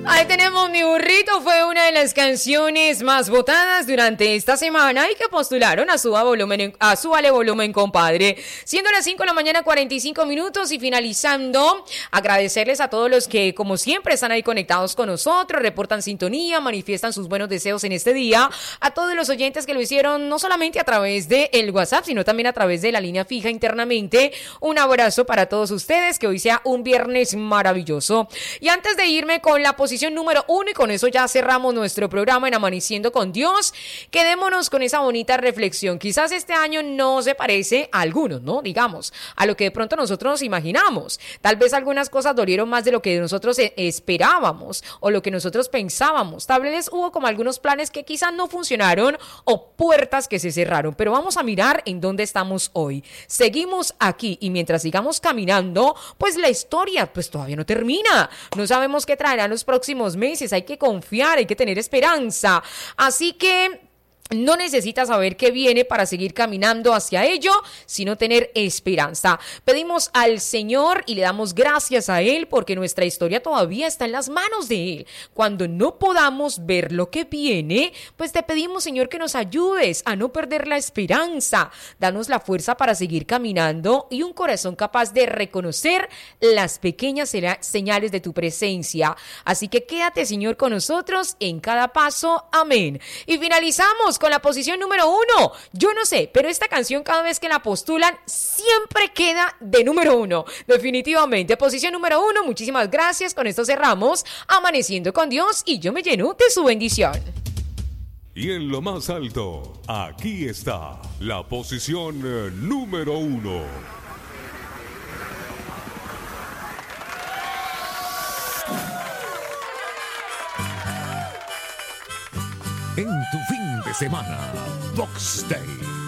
Ahí tenemos Mi Burrito, fue una de las canciones más votadas durante esta semana y que postularon a Suba Volumen, a Súbale Volumen, compadre. Siendo las 5 de la mañana, 45 minutos y finalizando, agradecerles a todos los que, como siempre, están ahí conectados con nosotros, reportan sintonía, manifiestan sus buenos deseos en este día. A todos los oyentes que lo hicieron, no solamente a través del WhatsApp, sino también a través de la línea fija internamente. Un abrazo para todos ustedes, que hoy sea un viernes maravilloso. Y antes de irme con la posición número 1, y con eso ya cerramos nuestro programa en Amaneciendo con Dios, quedémonos con esa bonita reflexión. Quizás este año no se parece a algunos, ¿no? Digamos, a lo que de pronto nosotros nos imaginamos. Tal vez algunas cosas dolieron más de lo que nosotros esperábamos o lo que nosotros pensábamos. Tal vez hubo como algunos planes que quizás no funcionaron o puertas que se cerraron, pero vamos a mirar en dónde estamos hoy. Seguimos aquí y mientras sigamos caminando, pues la historia pues todavía no termina. No sabemos qué traerán los próximos meses, hay que confiar, hay que tener esperanza. Así que no necesitas saber qué viene para seguir caminando hacia ello, sino tener esperanza. Pedimos al Señor y le damos gracias a Él porque nuestra historia todavía está en las manos de Él. Cuando no podamos ver lo que viene, pues te pedimos, Señor, que nos ayudes a no perder la esperanza. Danos la fuerza para seguir caminando y un corazón capaz de reconocer las pequeñas señales de tu presencia. Así que quédate, Señor, con nosotros en cada paso. Amén. Y finalizamos con la posición número 1. Yo no sé, pero esta canción cada vez que la postulan siempre queda de número 1. Definitivamente, posición número 1. Muchísimas gracias. Con esto cerramos Amaneciendo con Dios y yo me lleno de su bendición. Y en lo más alto, aquí está la posición número 1. En tu fin de semana, Box Day.